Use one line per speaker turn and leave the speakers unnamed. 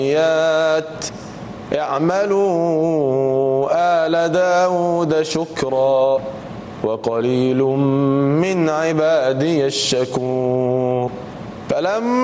اعملوا آل داود شكرا وقليل من عبادي الشكور. فلما